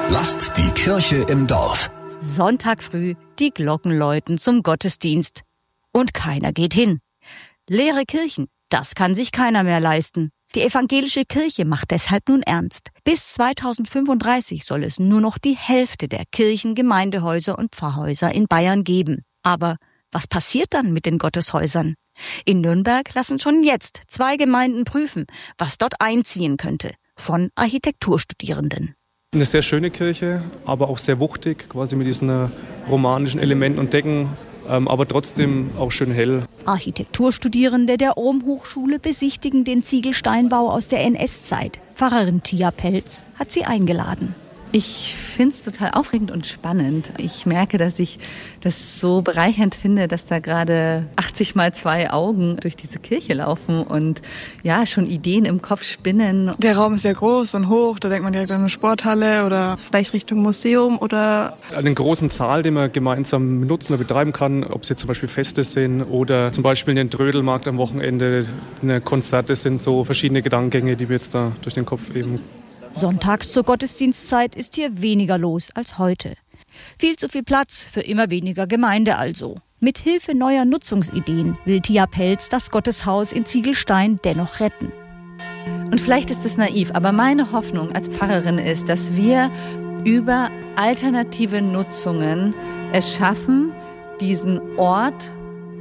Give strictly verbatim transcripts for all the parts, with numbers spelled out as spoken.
Lasst die Kirche im Dorf. Sonntag früh, die Glocken läuten zum Gottesdienst. Und keiner geht hin. Leere Kirchen, das kann sich keiner mehr leisten. Die evangelische Kirche macht deshalb nun ernst. Bis zweitausendfünfunddreißig soll es nur noch die Hälfte der Kirchen, Gemeindehäuser und Pfarrhäuser in Bayern geben. Aber was passiert dann mit den Gotteshäusern? In Nürnberg lassen schon jetzt zwei Gemeinden prüfen, was dort einziehen könnte, von Architekturstudierenden. Eine sehr schöne Kirche, aber auch sehr wuchtig, quasi mit diesen romanischen Elementen und Decken, ähm, aber trotzdem auch schön hell. Architekturstudierende der Ohm-Hochschule besichtigen den Ziegelsteinbau aus der N S-Zeit. Pfarrerin Tia Pelz hat sie eingeladen. Ich finde es total aufregend und spannend. Ich merke, dass ich das so bereichernd finde, dass da gerade achtzig mal zwei Augen durch diese Kirche laufen und ja, schon Ideen im Kopf spinnen. Der Raum ist sehr groß und hoch, da denkt man direkt an eine Sporthalle oder vielleicht Richtung Museum oder... Einen großen Saal, den man gemeinsam nutzen oder betreiben kann, ob es jetzt zum Beispiel Feste sind oder zum Beispiel einen Trödelmarkt am Wochenende, eine Konzerte, sind so verschiedene Gedankengänge, die wir jetzt da durch den Kopf eben. Sonntags zur Gottesdienstzeit ist hier weniger los als heute. Viel zu viel Platz für immer weniger Gemeinde also. Mit Hilfe neuer Nutzungsideen will Tia Pelz das Gotteshaus in Ziegelstein dennoch retten. Und vielleicht ist es naiv, aber meine Hoffnung als Pfarrerin ist, dass wir über alternative Nutzungen es schaffen, diesen Ort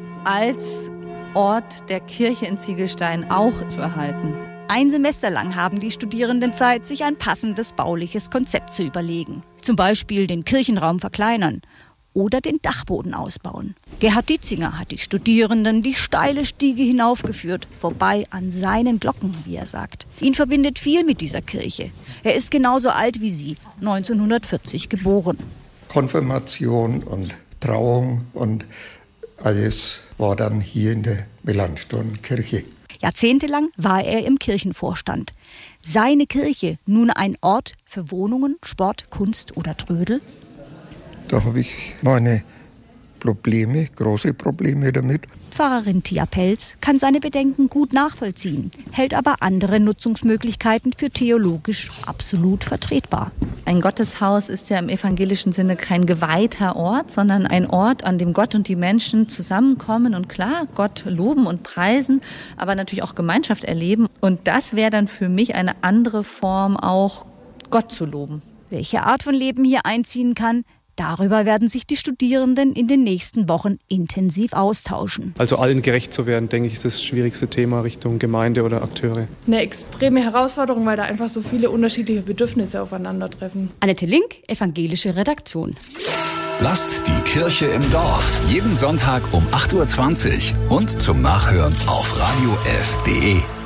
als Ort der Kirche in Ziegelstein auch zu erhalten. Ein Semester lang haben die Studierenden Zeit, sich ein passendes bauliches Konzept zu überlegen. Zum Beispiel den Kirchenraum verkleinern oder den Dachboden ausbauen. Gerhard Dietzinger hat die Studierenden die steile Stiege hinaufgeführt, vorbei an seinen Glocken, wie er sagt. Ihn verbindet viel mit dieser Kirche. Er ist genauso alt wie sie, neunzehnhundertvierzig geboren. Konfirmation und Trauung und alles war dann hier in der Melanchthon-Kirche. Jahrzehntelang war er im Kirchenvorstand. Seine Kirche nun ein Ort für Wohnungen, Sport, Kunst oder Trödel? Da habe ich meine Probleme, große Probleme damit. Pfarrerin Tia Pelz kann seine Bedenken gut nachvollziehen, hält aber andere Nutzungsmöglichkeiten für theologisch absolut vertretbar. Ein Gotteshaus ist ja im evangelischen Sinne kein geweihter Ort, sondern ein Ort, an dem Gott und die Menschen zusammenkommen und klar, Gott loben und preisen, aber natürlich auch Gemeinschaft erleben. Und das wäre dann für mich eine andere Form, auch Gott zu loben. Welche Art von Leben hier einziehen kann, darüber werden sich die Studierenden in den nächsten Wochen intensiv austauschen. Also allen gerecht zu werden, denke ich, ist das schwierigste Thema Richtung Gemeinde oder Akteure. Eine extreme Herausforderung, weil da einfach so viele unterschiedliche Bedürfnisse aufeinandertreffen. Annette Link, evangelische Redaktion. Lasst die Kirche im Dorf. Jeden Sonntag um acht Uhr zwanzig und zum Nachhören auf radio f punkt d e.